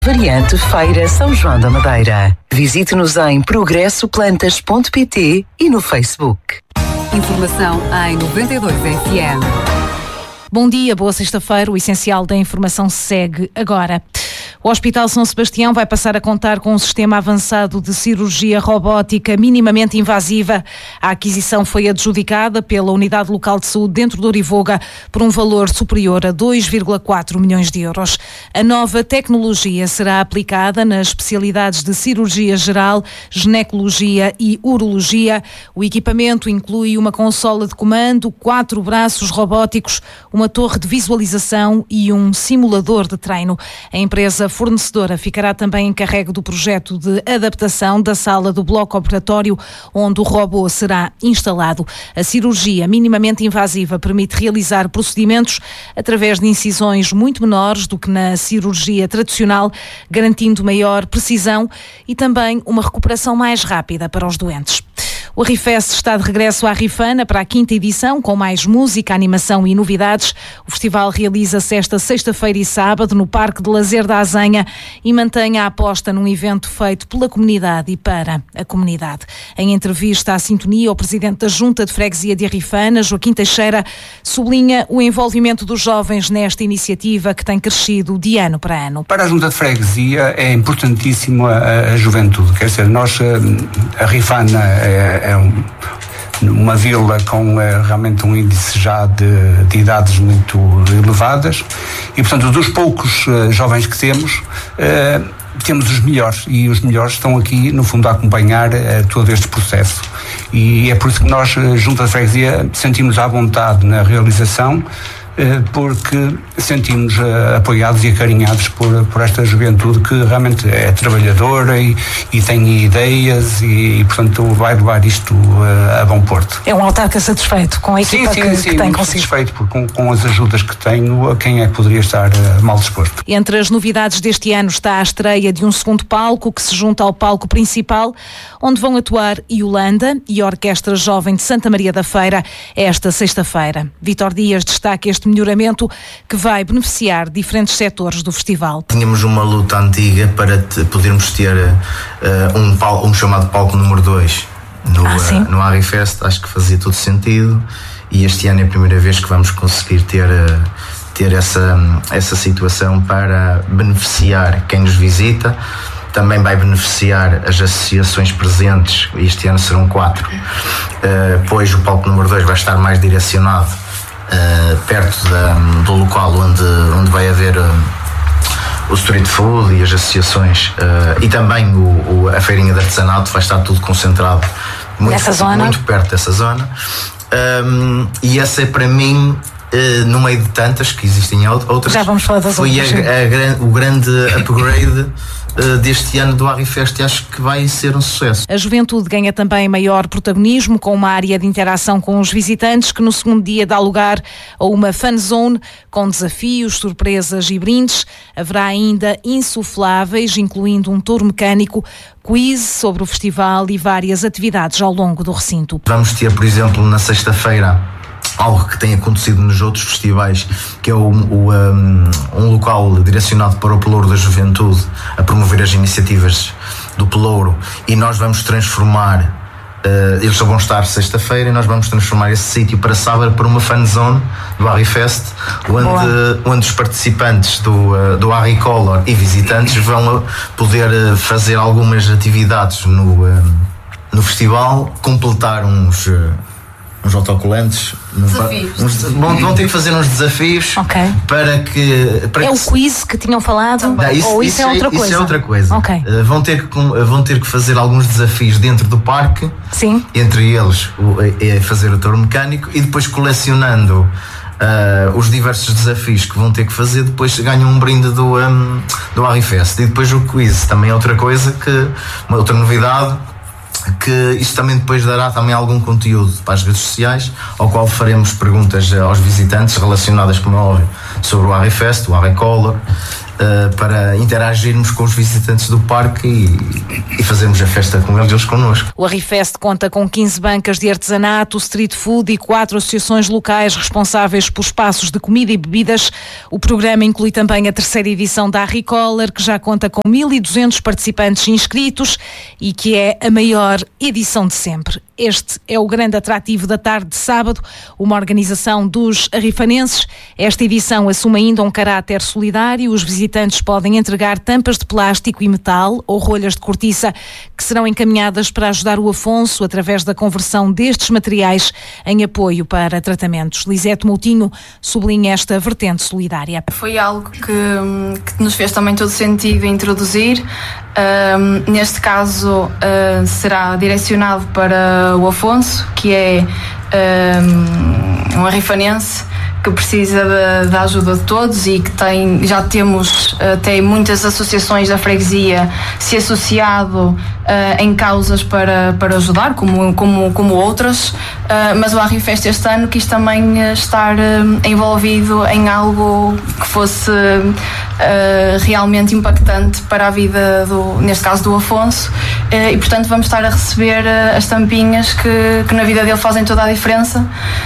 Variante Feira São João da Madeira. Visite-nos em progressoplantas.pt e no Facebook. Informação em 92 FM. Bom dia, boa sexta-feira. O essencial da informação segue agora. O Hospital São Sebastião vai passar a contar com um sistema avançado de cirurgia robótica minimamente invasiva. A aquisição foi adjudicada pela Unidade Local de Saúde dentro de Orivoga por um valor superior a 2,4 milhões de euros. A nova tecnologia será aplicada nas especialidades de cirurgia geral, ginecologia e urologia. O equipamento inclui uma consola de comando, 4 braços robóticos, uma torre de visualização e um simulador de treino. A empresa fornecedora ficará também encarregue do projeto de adaptação da sala do bloco operatório, onde o robô será instalado. A cirurgia minimamente invasiva permite realizar procedimentos através de incisões muito menores do que na cirurgia tradicional, garantindo maior precisão e também uma recuperação mais rápida para os doentes. O Arrifest está de regresso à Rifana para a 5ª edição, com mais música, animação e novidades. O festival realiza-se esta sexta-feira e sábado no Parque de Lazer da Azenha e mantém a aposta num evento feito pela comunidade e para a comunidade. Em entrevista à Sintonia, o presidente da Junta de Freguesia de Arrifana, Joaquim Teixeira, sublinha o envolvimento dos jovens nesta iniciativa que tem crescido de ano para ano. Para a Junta de Freguesia é importantíssimo a juventude, quer dizer, nós, a Rifana é uma vila com realmente um índice já de idades muito elevadas e, portanto, dos poucos jovens que temos os melhores, e os melhores estão aqui, no fundo, a acompanhar todo este processo. E é por isso que nós, junto à freguesia, sentimos à vontade na realização, porque sentimos apoiados e acarinhados por esta juventude que realmente é trabalhadora e tem ideias e, portanto, vai levar isto a bom porto. É um autarca satisfeito com a equipa que tem consigo? Satisfeito, porque com as ajudas que tenho, quem é que poderia estar mal disposto? Entre as novidades deste ano está a estreia de um segundo palco que se junta ao palco principal, onde vão atuar Iolanda e a Orquestra Jovem de Santa Maria da Feira esta sexta-feira. Vítor Dias destaca este melhoramento que vai beneficiar diferentes setores do festival. Tínhamos uma luta antiga para podermos ter um chamado palco número 2 no Arrifest. Acho que fazia todo sentido e este ano é a primeira vez que vamos conseguir ter essa situação para beneficiar quem nos visita. Também vai beneficiar as associações presentes, este ano serão 4. Pois o palco número 2 vai estar mais direcionado perto do local onde vai haver o street food e as associações e também a feirinha de artesanato. Vai estar tudo concentrado muito perto dessa zona, e essa é para mim, no meio de tantas que existem outras, já vamos falar das foi o grande upgrade deste ano do Arrifest, e acho que vai ser um sucesso. A juventude ganha também maior protagonismo, com uma área de interação com os visitantes que no segundo dia dá lugar a uma fan zone com desafios, surpresas e brindes. Haverá ainda insufláveis, incluindo um touro mecânico, quiz sobre o festival e várias atividades ao longo do recinto. Vamos ter, por exemplo, na sexta-feira, algo que tem acontecido nos outros festivais, que é um local direcionado para o Pelouro da Juventude, a promover as iniciativas do Pelouro, e nós vamos transformar, eles só vão estar sexta-feira, e nós vamos transformar esse sítio para sábado para uma fan zone do Arrifest, onde os participantes do Arricolor e visitantes vão poder fazer algumas atividades no festival, completar uns autocolantes, vão ter que fazer uns desafios, para que o quiz que tinham falado? Isso é outra coisa? Isso é outra coisa. Vão ter que fazer alguns desafios dentro do parque. Sim. Entre eles fazer o touro mecânico, e depois, colecionando os diversos desafios que vão ter que fazer, depois ganham um brinde do Arrifest. E depois o quiz também é outra coisa, uma outra novidade, que isto também depois dará também algum conteúdo para as redes sociais, ao qual faremos perguntas aos visitantes relacionadas, como é óbvio, sobre o Arrifest, o Arricolor, para interagirmos com os visitantes do parque e fazermos a festa com eles connosco. O Arrifest conta com 15 bancas de artesanato, street food e 4 associações locais responsáveis por espaços de comida e bebidas. O programa inclui também a 3ª edição da Arricolor, que já conta com 1.200 participantes inscritos e que é a maior edição de sempre. Este é o grande atrativo da tarde de sábado, uma organização dos arrifanenses. Esta edição assume ainda um caráter solidário. Os visitantes podem entregar tampas de plástico e metal ou rolhas de cortiça que serão encaminhadas para ajudar o Afonso através da conversão destes materiais em apoio para tratamentos. Lisete Moutinho sublinha esta vertente solidária. Foi algo que nos fez também todo sentido introduzir. Neste caso será direcionado para o Afonso, que é um arrifanense que precisa da ajuda de todos e que já temos até muitas associações da freguesia se associado em causas para ajudar, como outras, mas o Arrifest este ano quis também estar envolvido em algo que fosse realmente impactante para a vida, neste caso do Afonso, e portanto vamos estar a receber as tampinhas que na vida dele fazem toda a diferença,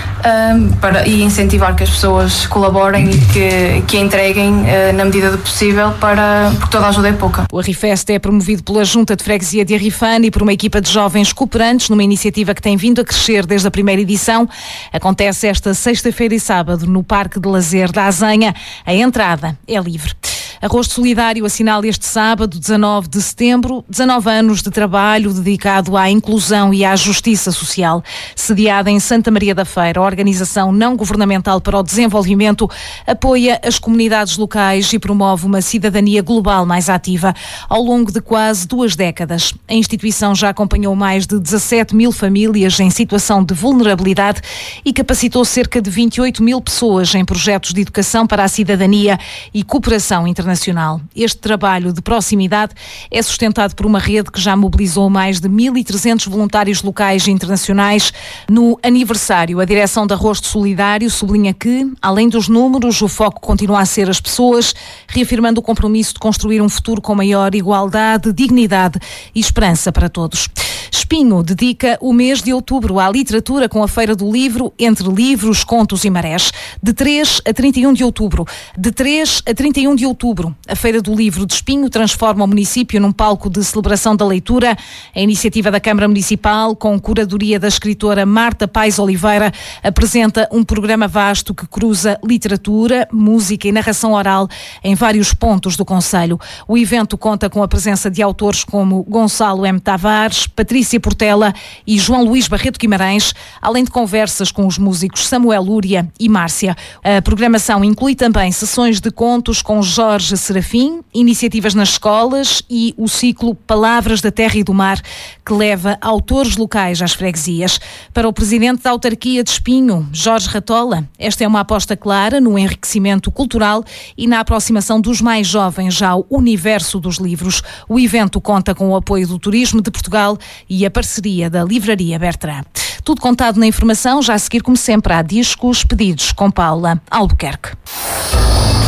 e incentivar que as pessoas colaborem e que entreguem na medida do possível, porque toda a ajuda é pouca. O Arrifest é promovido pela Junta de Freguesia de Arrifane e por uma equipa de jovens cooperantes, numa iniciativa que tem vindo a crescer desde a primeira edição. Acontece esta sexta-feira e sábado no Parque de Lazer da Azenha. A entrada é livre. Arroz Solidário assinala este sábado, 19 de setembro, 19 anos de trabalho dedicado à inclusão e à justiça social. Sediada em Santa Maria da Feira, a organização não governamental para o desenvolvimento apoia as comunidades locais e promove uma cidadania global mais ativa. Ao longo de quase 2 décadas, a instituição já acompanhou mais de 17.000 famílias em situação de vulnerabilidade e capacitou cerca de 28.000 pessoas em projetos de educação para a cidadania e cooperação internacional. Este trabalho de proximidade é sustentado por uma rede que já mobilizou mais de 1.300 voluntários locais e internacionais. No aniversário, a direção da Arroz Solidário sublinha que, além dos números, o foco continua a ser as pessoas, reafirmando o compromisso de construir um futuro com maior igualdade, dignidade e esperança para todos. Espinho dedica o mês de outubro à literatura com a Feira do Livro, entre livros, contos e marés. De 3 a 31 de outubro. De 3 a 31 de outubro, a Feira do Livro de Espinho transforma o município num palco de celebração da leitura. A iniciativa da Câmara Municipal, com curadoria da escritora Marta Paes Oliveira, apresenta um programa vasto que cruza literatura, música e narração oral em vários pontos do concelho. O evento conta com a presença de autores como Gonçalo M. Tavares, Patrícia Portela e João Luís Barreto Guimarães, além de conversas com os músicos Samuel Lúria e Márcia. A programação inclui também sessões de contos com Jorge Serafim, iniciativas nas escolas e o ciclo Palavras da Terra e do Mar, que leva autores locais às freguesias. Para o presidente da autarquia de Espinho, Jorge Ratola, esta é uma aposta clara no enriquecimento cultural e na aproximação dos mais jovens ao universo dos livros. O evento conta com o apoio do Turismo de Portugal e a parceria da Livraria Bertrand. Tudo contado na informação, já a seguir, como sempre, há discos pedidos com Paula Albuquerque.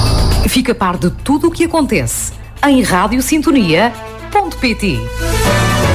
Fica a par de tudo o que acontece em radiosintonia.pt.